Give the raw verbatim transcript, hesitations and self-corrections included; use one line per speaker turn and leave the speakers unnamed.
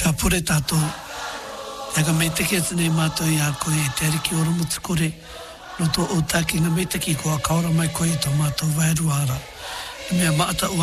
Ka pure tātou. Ia ka mei teki atu nei mātou i a koe e te ariki ora mutu kore. No tō o tāki ngā mei teki ko a kaora mai koe i tō mātou vairu ara. Mea maata ua